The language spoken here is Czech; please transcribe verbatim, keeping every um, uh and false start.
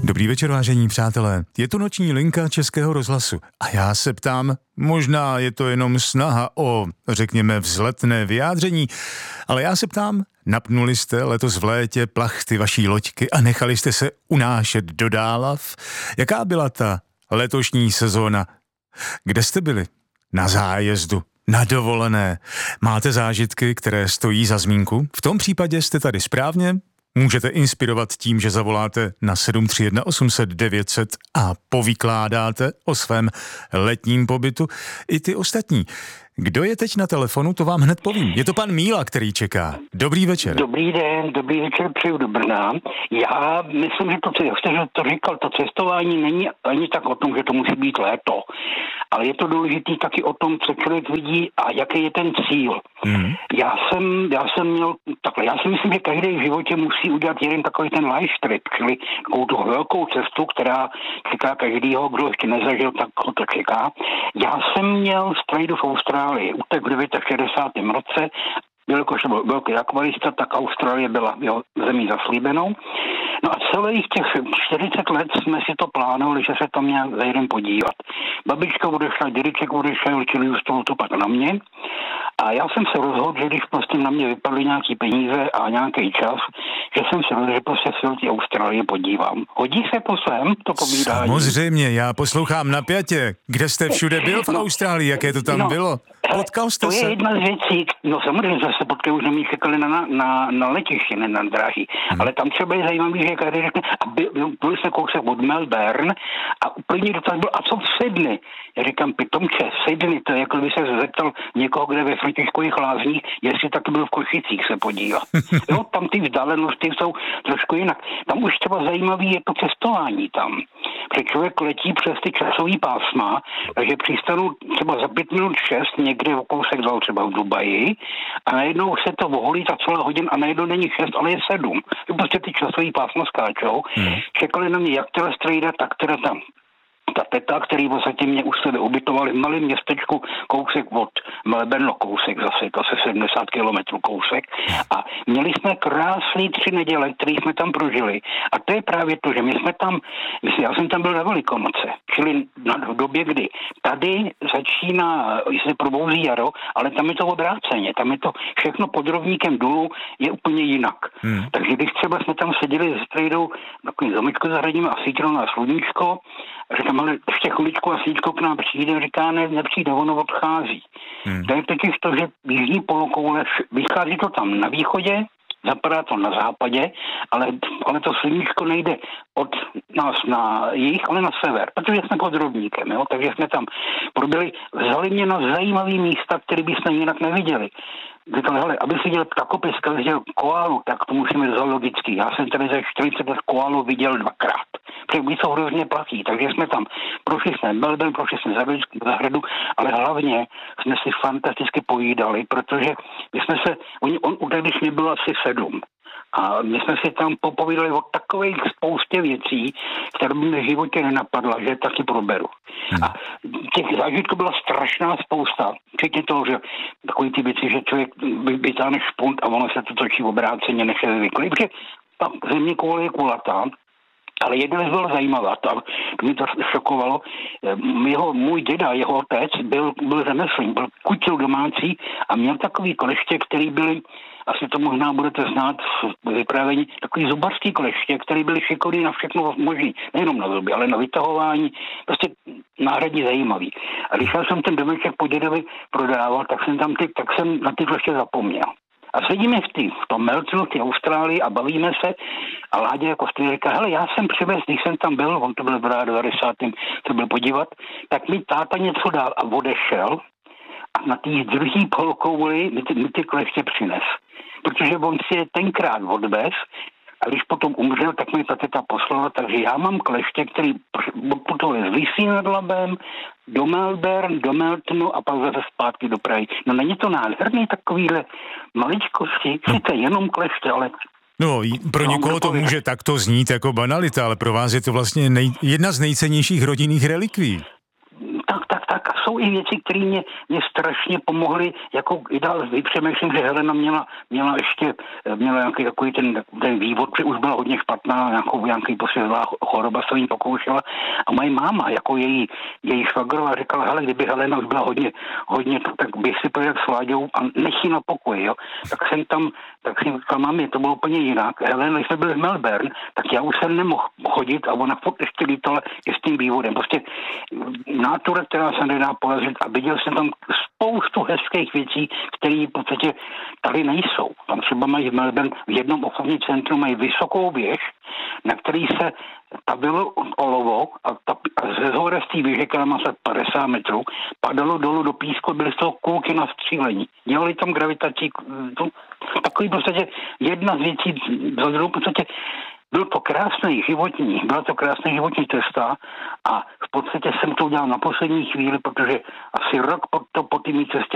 Dobrý večer, vážení přátelé. Je tu noční linka Českého rozhlasu a já se ptám, možná je to jenom snaha o, řekněme, vzletné vyjádření, ale já se ptám, napnuli jste letos v létě plachty vaší loďky a nechali jste se unášet do Dálav? Jaká byla ta letošní sezóna? Kde jste byli? Na zájezdu? Na dovolené? Máte zážitky, které stojí za zmínku? V tom případě jste tady správně. Můžete inspirovat tím, že zavoláte na sedm tři jedna osm set devět set a povykládáte o svém letním pobytu. I ty ostatní. Kdo je teď na telefonu, to vám hned povím. Je to pan Míla, který čeká. Dobrý večer. Dobrý den, dobrý večer, přeju do Brna. Já myslím, že to, co jste to říkal, to cestování není ani tak o tom, že to musí být léto, ale je to důležitý taky o tom, co člověk vidí a jaký je ten cíl. Mm. Já jsem, já jsem měl takhle, já si myslím, že každý v životě musí udělat jeden takový ten life trip, čili takovou tu velkou cestu, která čeká každýho, kdo ještě nezažil, tak to čeká. Já jsem měl strajdu v Austrálii, utek v šedesátém devátém roce, jelikož byl velký akvarista, tak Austrálie byla jeho zemí zaslíbenou. No a celých těch čtyřicet let jsme si to plánovali, že se tam nějak zajdem podívat. Babička odešla, dědeček odešel, čili zůstalo to pak na mě. A já jsem se rozhodl, že když prostě na mě vypadly nějaký peníze a nějaký čas, že jsem se rozhodl, že prostě se do té Austrálie podívám. Hodí se to sem, to povídání? Samozřejmě, já poslouchám napjatě. Kde jste všude byl v no, Austrálii, jaké to tam no, bylo? Potkal jste to se? To je jedna z věcí, no samozřejmě, že se potkali, už jsme mě čekali na, na, na letišti, ne na dráhy. Hmm. Ale tam třeba je zajímavý, že každý řekne, a byl, byl jsme kousek od Melbourne a úplně dotaz byl, a co v Sydney? Já říkám, pitomče, Sydney, to je jako by se zeptal někoho, kde ve Františkových Lázních, jestli taky byl v Košicích se podívat. Jo, tam ty vzdálenosti jsou trošku jinak. Tam už třeba zajímavý je to cestování tam. Protože člověk letí přes ty časový pásma, takže přistanu třeba za pět minut šest někde o kousek dal třeba v Dubaji a najednou se to oholí za celá hodin a najednou není šest, ale je sedm. Prostě ty časový pásma skáčou. Hmm. Čekali na mě jak teda strejda, tak teda tam ta teta, který v podstatě mě u sebe ubytovali v malém městečku kousek od Melbourne, kousek zase, to se sedmdesát kilometrů kousek. A měli jsme krásný tři neděle, které jsme tam prožili. A to je právě to, že my jsme tam, myslím, já jsem tam byl na Velikonoce, čili v době, kdy tady začíná, se probouzí jaro, ale tam je to obráceně, tam je to všechno pod rovníkem dolů je úplně jinak. Hmm. Takže když třeba jsme tam seděli s trejdou takovým zamečko zahradním a svítilo na sluníčko, říkám, ale ještě chviličku a slíčko k nám přijde, říká, ne, nepřijde, ono odchází. Hmm. To je totiž to, že jižní polokoule, vychází to tam na východě, zapadá to na západě, ale, ale to sluníčko nejde od nás na jih, ale na sever, protože jsme pod rovníkem, jo? Takže jsme tam probili, vzali mě na zajímavý místa, které bychom jinak neviděli. Říkali, hele, aby si dělal ptakopiska, viděl koálu, tak to musíme zoologicky. Já jsem tady za čtyřicet let koálu viděl dvakrát. Protože jsou hrozně platí, takže jsme tam prošli jsme Melbourne, prošli jsme zahradu, ale hlavně jsme si fantasticky pojídali, protože my jsme se, oni, on už když mě bylo asi sedm. A my jsme si tam popovídali o takových spoustě věcí, které by mě v životě nenapadla, že taky proberu. Hmm. A těch zážitků byla strašná spousta. Včetně toho, že takový ty věci, že člověk vytáhne špunt a ono se to točí obráceně, než je zvyklý. Protože ta země koule je kulatá, ale jedna věc byla zajímavá, to, to mě to šokovalo. Jeho, můj děda, jeho otec, byl, byl řemeslník, byl kutil domácí a měl takový kleště, který byly, asi to možná budete znát v vyprávění, takový zubarský kleště, který byly šikovný na všechno možný, nejenom na zuby, ale na vytahování, prostě náhradně zajímavý. A když jsem ten domeček po dědovi prodával, tak jsem tam ty, tak jsem na ty kleště zapomněl. A sedíme v, tý, v tom Melbourne, v té Austrálii a bavíme se a Láďa jako stejně říká, hele, já jsem přivez, když jsem tam byl, on to byl v devadesátém se byl podívat, tak mi táta něco dal a odešel a na té druhé polokouli mi ty, mi ty kleště přines. Protože on si je tenkrát odvez a když potom umřel, tak mi ta teta poslala, takže já mám kleště, který putovali z Visí nad Labem do Melbourne, do Meltonu a pak zase zpátky do Prahy. No není to nádherný takovýhle maličkosti, sice jenom kleště, ale... No, pro někoho to může takto znít jako banalita, ale pro vás je to vlastně nej, jedna z nejcennějších rodinných relikví. Tak, tak, tak. jsou i věci, které mě, mě strašně pomohly, jako i dál vypřemýšlím, že Helena měla, měla ještě, měla nějaký takový ten, ten vývod, že už byla hodně špatná, nějakou, nějaký posvědlá choroba se jí pokoušela a moje máma, jako její, její švagrová říkala, hele, kdyby Helena už byla hodně, hodně, tak bych si projel s Láďou a nech jí na pokoji, jo. Tak jsem tam, tak jsem říkal, mami, to bylo úplně jinak. Helena, když jsme byli v Melbourne, tak já už jsem nemohl chodit a ona furt ještě lítala i s tím vývodem. Prostě nátura, která se nedá porazit a viděl jsem tam spoustu hezkých věcí, které v podstatě tady nejsou. Tam třeba mají v Melbourne v jednom obchodním centru mají vysokou věž, na který se tabilo olovo a, ta, a ze zhora z té věže, která má se padesát metrů, padalo dolů do písku, byly z toho kulky na střílení. Dělali tam gravitační, to, takový v podstatě jedna z věcí za druhou, v podstatě byl to krásný životní, byla to krásný životní cesta a v podstatě jsem to udělal na poslední chvíli, protože asi rok po, to, po té cestě